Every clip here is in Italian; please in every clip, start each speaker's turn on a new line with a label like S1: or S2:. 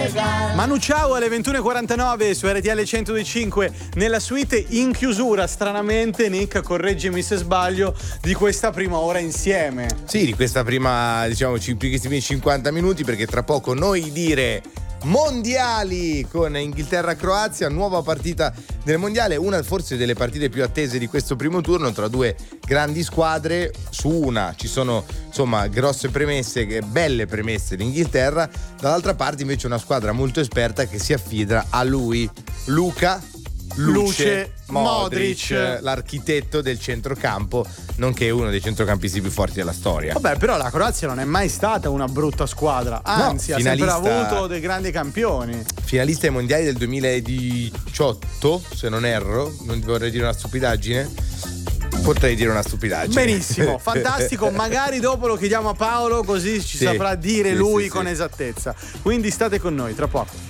S1: Manu Ciao alle 21.49 su RTL 102.5 nella suite in chiusura. Stranamente, Nick, correggimi se sbaglio, di questa prima ora insieme.
S2: Sì, di questa prima, diciamo, primi 50 minuti, perché tra poco noi dire mondiali con Inghilterra-Croazia, nuova partita del mondiale, una forse delle partite più attese di questo primo turno tra due grandi squadre. Su una ci sono insomma grosse premesse, belle premesse l'Inghilterra, dall'altra parte invece una squadra molto esperta che si affida a lui, Luka Modric, l'architetto del centrocampo, nonché uno dei centrocampisti più forti della storia.
S1: Vabbè, però la Croazia non è mai stata una brutta squadra, anzi,
S2: no,
S1: ha sempre avuto dei grandi campioni.
S2: Finalista ai mondiali del 2018, se non erro, non vorrei dire una stupidaggine. Potrei dire una stupidaggine.
S1: Benissimo, fantastico. Magari dopo lo chiediamo a Paolo, così ci saprà dire lui con esattezza. Quindi state con noi, tra poco.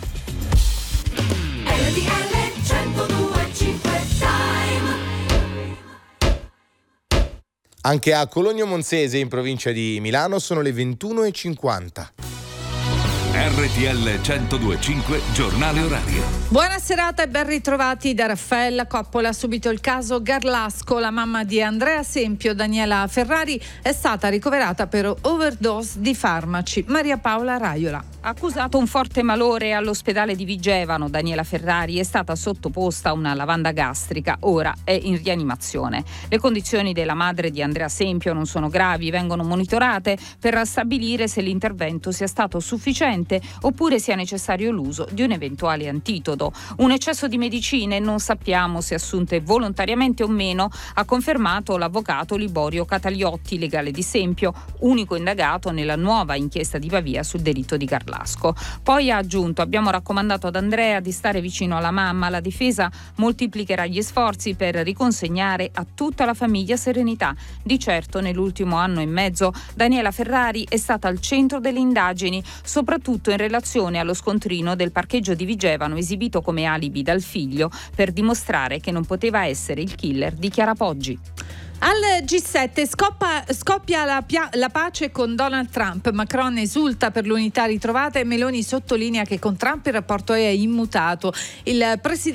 S2: Anche a Cologno Monzese, in provincia di Milano, sono le 21.50.
S3: RTL 102.5 giornale orario.
S4: Buona serata e ben ritrovati da Raffaella Coppola. Subito il caso Garlasco. La mamma di Andrea Sempio, Daniela Ferrari, è stata ricoverata per overdose di farmaci. Maria Paola Raiola.
S5: Accusato un forte malore all'ospedale di Vigevano, Daniela Ferrari è stata sottoposta a una lavanda gastrica, ora è in rianimazione. Le condizioni della madre di Andrea Sempio non sono gravi, vengono monitorate per stabilire se l'intervento sia stato sufficiente oppure sia necessario l'uso di un eventuale antitodo. Un eccesso di medicine, non sappiamo se assunte volontariamente o meno, ha confermato l'avvocato Liborio Cataliotti, legale di Sempio, unico indagato nella nuova inchiesta di Pavia sul delitto di Garlasco. Poi ha aggiunto: abbiamo raccomandato ad Andrea di stare vicino alla mamma, la difesa moltiplicherà gli sforzi per riconsegnare a tutta la famiglia serenità. Di certo nell'ultimo anno e mezzo Daniela Ferrari è stata al centro delle indagini, soprattutto in relazione allo scontrino del parcheggio di Vigevano esibito come alibi dal figlio per dimostrare che non poteva essere il killer di Chiara Poggi.
S4: Al G7 scoppia la pace con Donald Trump. Macron esulta per l'unità ritrovata e Meloni sottolinea che con Trump il rapporto è immutato. Il presidente